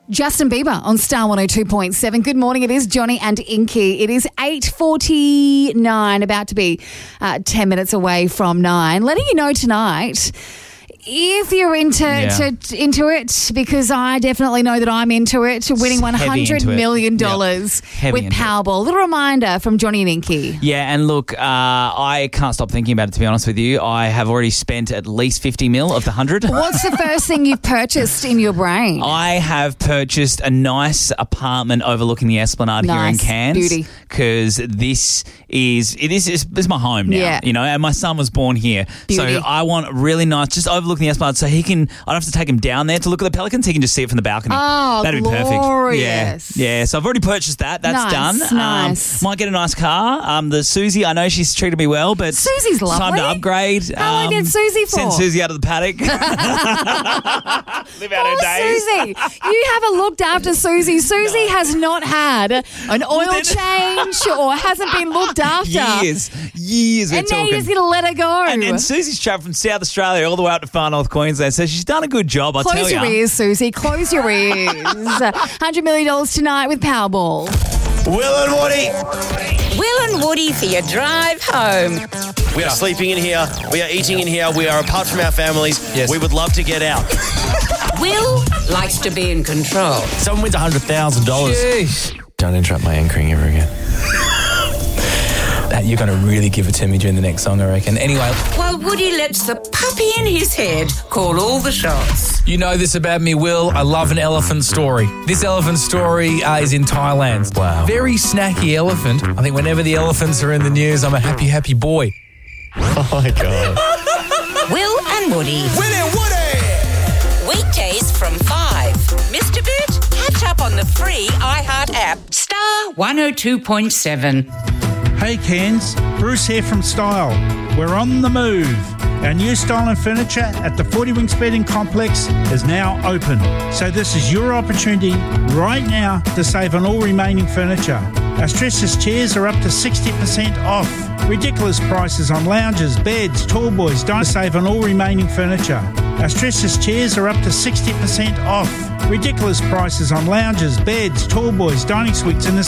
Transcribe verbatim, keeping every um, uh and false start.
Justin Bieber on Star one oh two point seven. Good morning. It is Johnny and Inky. It is eight forty-nine, about to be uh, ten minutes away from nine. Letting you know tonight, if you're into Yeah. to, into it, because I definitely know that I'm into it, winning one hundred million dollars Yep. with into it. Powerball. A little reminder from Johnny and Inky. Yeah, and look, uh, I can't stop thinking about it, to be honest with you. I have already spent at least fifty mil of the one hundred. What's the first thing you've purchased in your brain? I have purchased a nice apartment overlooking the Esplanade here in Nice. Cairns. Beauty. Because this is it is this is my home now. Yeah. You know, and my son was born here. Beauty. So I want really nice, just overlooking the Esplanade, so he can. I don't have to take him down there to look at the pelicans. He can just see it from the balcony. Oh, That'd be glorious. perfect. Yeah, yeah. So I've already purchased that. That's Nice, done. nice. Um, might get a nice car. Um, the Susie, I know she's treated me well, but Susie's it's time lovely. to upgrade. How long Um, did Susie for? Send Susie out of the paddock. Live out her Oh, days. Susie, you haven't looked after Susie. Susie has not had an oil then- change or hasn't been looked after. Years, years. We're And now talking. you're just going to let her go. And, and Susie's travelled from South Australia all the way up to far north Queensland, so she's done a good job, I'll Close tell your you. ears, Susie. Close your ears. one hundred million dollars tonight with Powerball. Will and Woody. Will and Woody for your drive home. We are sleeping in here. We are eating in here. We are apart from our families. Yes. We would love to get out. Will likes to be in control. Someone wins one hundred thousand dollars. Jeez. Don't interrupt my anchoring ever again. That you're going to really give it to me during the next song, I reckon. Anyway, While Woody lets the puppy in his head call all the shots. you know this about me, Will. I love an elephant story. This elephant story uh, is in Thailand. Wow. Very snacky elephant. I think whenever the elephants are in the news, I'm a happy, happy boy. Oh my God. Will and Woody. Will and Woody. Weekdays from five. Missed a bit? Catch up on the free iHeart app. Star one oh two point seven. Hey Cairns, Bruce here from Style. We're on the move. Our new Style and Furniture at the forty Winks Bedding Complex is now open. So this is your opportunity right now to save on all remaining furniture. Our stressless chairs are up to sixty percent off. Ridiculous prices on lounges, beds, tall boys. Don't save on all remaining furniture. Our stressless chairs are up to sixty percent off. Ridiculous prices on lounges, beds, tall boys, dining suites and